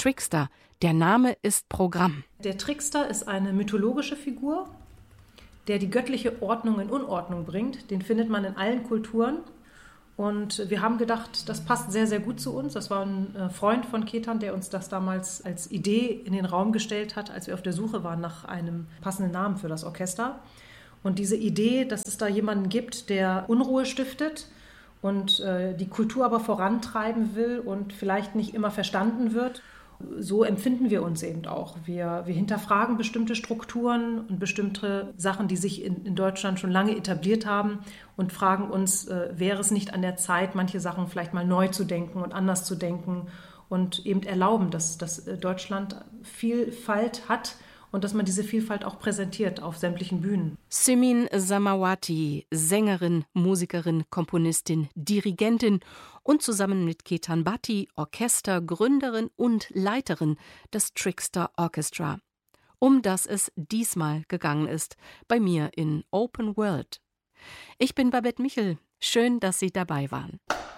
Trickster, der Name ist Programm. Der Trickster ist eine mythologische Figur, der die göttliche Ordnung in Unordnung bringt. Den findet man in allen Kulturen. Und wir haben gedacht, das passt sehr, sehr gut zu uns. Das war ein Freund von Ketan, der uns das damals als Idee in den Raum gestellt hat, als wir auf der Suche waren nach einem passenden Namen für das Orchester. Und diese Idee, dass es da jemanden gibt, der Unruhe stiftet und die Kultur aber vorantreiben will und vielleicht nicht immer verstanden wird, so empfinden wir uns eben auch. Wir hinterfragen bestimmte Strukturen und bestimmte Sachen, die sich in Deutschland schon lange etabliert haben und fragen uns, wäre es nicht an der Zeit, manche Sachen vielleicht mal neu zu denken und anders zu denken und eben erlauben, dass Deutschland Vielfalt hat und dass man diese Vielfalt auch präsentiert auf sämtlichen Bühnen. Simin Samawati, Sängerin, Musikerin, Komponistin, Dirigentin und zusammen mit Ketan Bhatti Orchestergründerin und Leiterin des Trickster Orchestra, um das es diesmal gegangen ist, bei mir in Open World. Ich bin Babette Michel, schön, dass Sie dabei waren.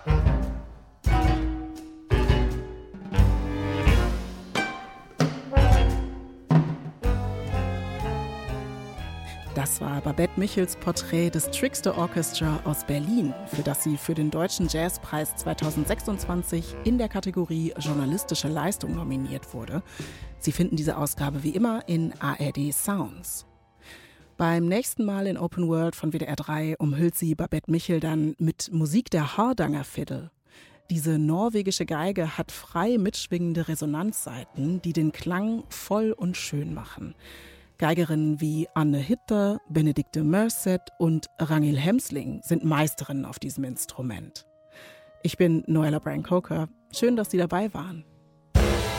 Das war Babette Michels Porträt des Trickster Orchestra aus Berlin, für das sie für den Deutschen Jazzpreis 2026 in der Kategorie Journalistische Leistung nominiert wurde. Sie finden diese Ausgabe wie immer in ARD Sounds. Beim nächsten Mal in Open World von WDR 3 umhüllt sie Babette Michel dann mit Musik der Hardanger Fiddle. Diese norwegische Geige hat frei mitschwingende Resonanzsaiten, die den Klang voll und schön machen. Geigerinnen wie Anne Hitter, Benedikte Mørset und Ragnhild Hemsling sind Meisterinnen auf diesem Instrument. Ich bin Noella Bryan-Coker. Schön, dass Sie dabei waren.